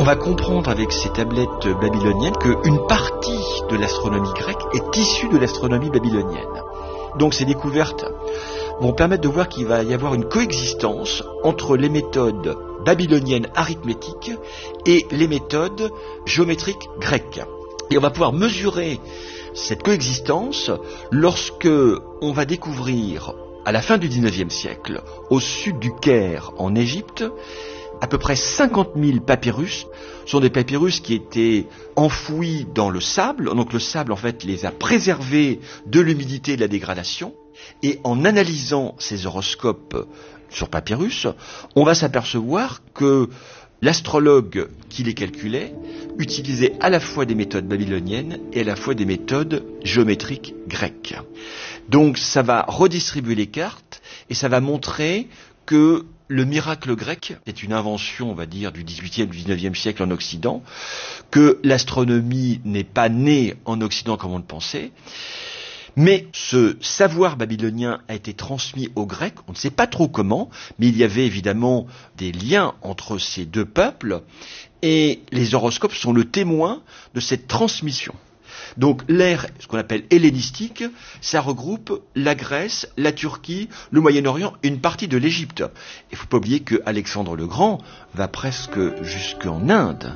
on va comprendre avec ces tablettes babyloniennes qu'une partie de l'astronomie grecque est issue de l'astronomie babylonienne. Donc ces découvertes vont permettre de voir qu'il va y avoir une coexistence entre les méthodes babyloniennes arithmétiques et les méthodes géométriques grecques. Et on va pouvoir mesurer cette coexistence lorsque on va découvrir, à la fin du XIXe siècle, au sud du Caire, en Égypte, à peu près 50 000 papyrus. Ce sont des papyrus qui étaient enfouis dans le sable. Donc le sable, en fait, les a préservés de l'humidité et de la dégradation. Et en analysant ces horoscopes sur papyrus, on va s'apercevoir que l'astrologue qui les calculait utilisait à la fois des méthodes babyloniennes et à la fois des méthodes géométriques grecques. Donc ça va redistribuer les cartes et ça va montrer que le miracle grec est une invention, on va dire, du XVIIIe, du XIXe siècle en Occident, que l'astronomie n'est pas née en Occident comme on le pensait, mais ce savoir babylonien a été transmis aux Grecs, on ne sait pas trop comment, mais il y avait évidemment des liens entre ces deux peuples, et les horoscopes sont le témoin de cette transmission. Donc l'ère, ce qu'on appelle hellénistique, ça regroupe la Grèce, la Turquie, le Moyen-Orient et une partie de l'Égypte. Il ne faut pas oublier que Alexandre le Grand va presque jusqu'en Inde.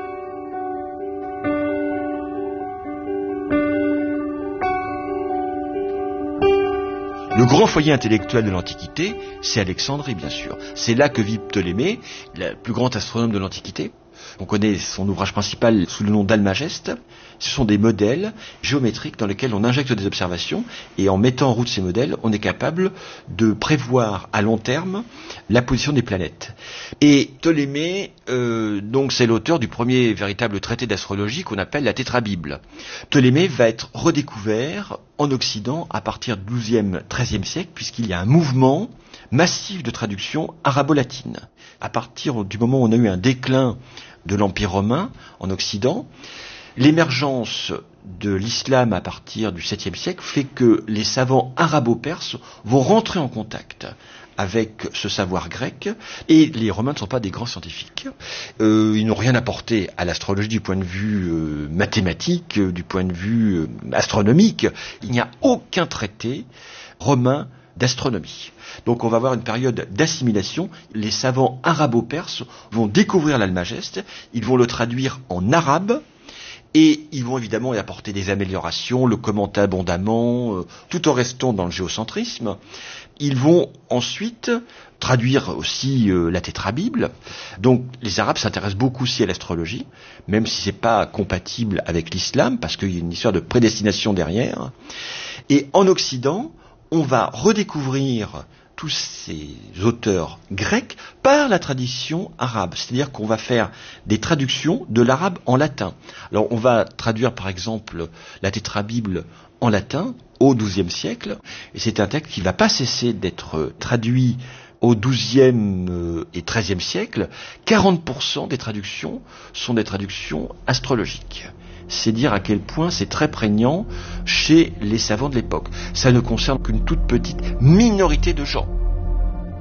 Le grand foyer intellectuel de l'Antiquité, c'est Alexandrie, bien sûr. C'est là que vit Ptolémée, le plus grand astronome de l'Antiquité. On connaît son ouvrage principal sous le nom d'Almageste. Ce sont des modèles géométriques dans lesquels on injecte des observations et en mettant en route ces modèles, on est capable de prévoir à long terme la position des planètes. Et Ptolémée, donc c'est l'auteur du premier véritable traité d'astrologie qu'on appelle la Tétrabible. Ptolémée va être redécouvert en Occident à partir du XIIe, XIIIe siècle puisqu'il y a un mouvement massif de traduction arabo-latine. À partir du moment où on a eu un déclin de l'Empire romain en Occident, l'émergence de l'islam à partir du 7e siècle fait que les savants arabo-perses vont rentrer en contact avec ce savoir grec, et les Romains ne sont pas des grands scientifiques. Ils n'ont rien apporté à l'astrologie du point de vue mathématique, du point de vue astronomique. Il n'y a aucun traité romain d'astronomie. Donc on va avoir une période d'assimilation. Les savants arabo-perses vont découvrir l'Almageste, ils vont le traduire en arabe, et ils vont évidemment y apporter des améliorations, le commenter abondamment, tout en restant dans le géocentrisme. Ils vont ensuite traduire aussi la Tétrabible. Donc les Arabes s'intéressent beaucoup aussi à l'astrologie, même si c'est pas compatible avec l'islam, parce qu'il y a une histoire de prédestination derrière. Et en Occident, on va redécouvrir tous ces auteurs grecs par la tradition arabe. C'est-à-dire qu'on va faire des traductions de l'arabe en latin. Alors on va traduire par exemple la Tétrabible en latin au XIIe siècle, et c'est un texte qui ne va pas cesser d'être traduit au XIIe et XIIIe siècle. 40% des traductions sont des traductions astrologiques. C'est dire à quel point c'est très prégnant chez les savants de l'époque. Ça ne concerne qu'une toute petite minorité de gens.